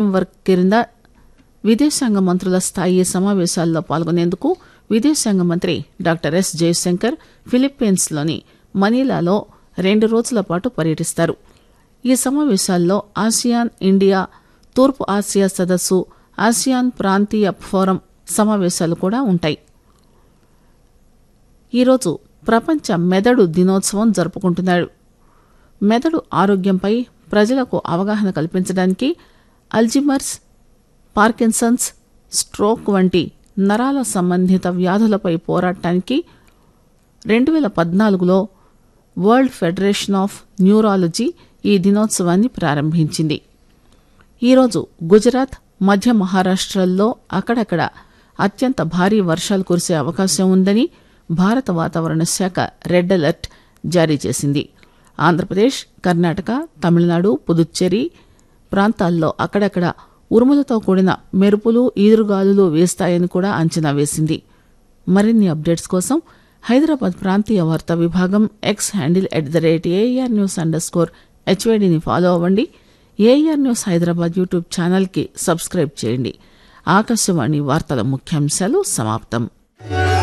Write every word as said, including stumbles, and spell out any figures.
Framework కింద విదేశాంగ మంత్రుల స్థాయి సమావేశాల్లో పాల్గొనేందుకు విదేశాంగ మంత్రి డాక్టర్ ఎస్ జయశంకర్ ఫిలిప్పీన్స్లోని మనీలాలో రెండు రోజుల పాటు పర్యటిస్తారు. ఈ సమావేశాల్లో ఆసియాన్ ఇండియా తూర్పు ఆసియా సదస్సు, ఆసియాన్ ప్రాంతీయ ఫోరం సమావేశాలు కూడా ఉంటాయి. ఈరోజు ప్రపంచ మెదడు దినోత్సవం జరుపుకుంటున్నారు. మెదడు ఆరోగ్యంపై ప్రజలకు అవగాహన కల్పించడానికి అల్జిమర్స్, పార్కిన్సన్స్, స్ట్రోక్ వంటి నరాల సంబంధిత వ్యాధులపై పోరాటానికి రెండు వేల పద్నాలుగులో వరల్డ్ ఫెడరేషన్ ఆఫ్ న్యూరాలజీ ఈ దినోత్సవాన్ని ప్రారంభించింది. ఈరోజు గుజరాత్, మధ్య మహారాష్ట్రల్లో అక్కడక్కడ అత్యంత భారీ వర్షాలు కురిసే అవకాశం ఉందని భారత వాతావరణ శాఖ రెడ్ అలర్ట్ జారీ చేసింది. ఆంధ్రప్రదేశ్, కర్ణాటక, తమిళనాడు, పుదుచ్చేరి ప్రాంతాల్లో అక్కడక్కడ ఉరుములతో కూడిన మెరుపులు, ఈదురుగాలులు వేస్తాయని కూడా అంచనా వేసింది. మరిన్ని అప్డేట్స్ కోసం హైదరాబాద్ ప్రాంతీయ వార్తా విభాగం X handle at the rate AR news under score హెచ్వైడిని follow అవ్వండి. ఏఆర్ న్యూస్ హైదరాబాద్ యూట్యూబ్ ఛానల్కి సబ్స్క్రైబ్ చేయండి. ఆకాశవాణి వార్తల ముఖ్యాంశాలు సమాప్తం.